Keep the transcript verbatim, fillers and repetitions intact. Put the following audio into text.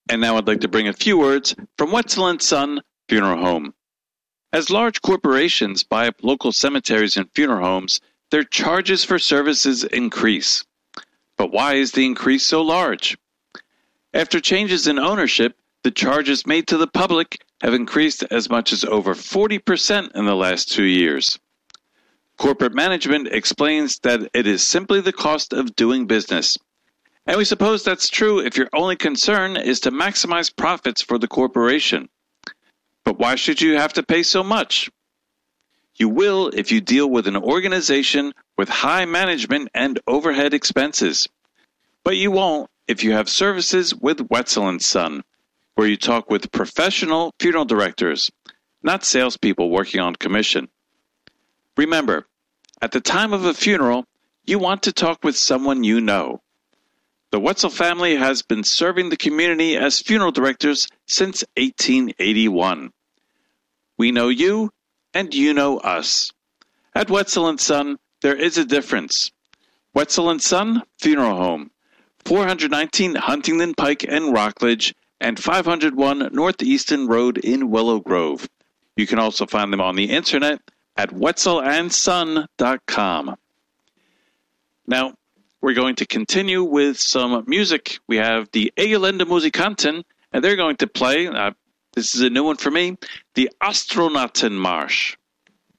And now I'd like to bring a few words from Wetzel and Son Funeral Home. As large corporations buy up local cemeteries and funeral homes, their charges for services increase. But why is the increase so large? After changes in ownership, the charges made to the public have increased as much as over forty percent in the last two years. Corporate management explains that it is simply the cost of doing business. And we suppose that's true if your only concern is to maximize profits for the corporation. But why should you have to pay so much? You will if you deal with an organization with high management and overhead expenses. But you won't if you have services with Wetzel and Son, where you talk with professional funeral directors, not salespeople working on commission. Remember, at the time of a funeral, you want to talk with someone you know. The Wetzel family has been serving the community as funeral directors since eighteen eighty-one. We know you, and you know us. At Wetzel and Son, there is a difference. Wetzel and Son Funeral Home, four nineteen Huntington Pike in Rockledge, and five oh one Northeastern Road in Willow Grove. You can also find them on the internet at wetzel and son dot com. Now, we're going to continue with some music. We have the Elende Musikanten, and they're going to play, uh, this is a new one for me, the Astronautenmarsch.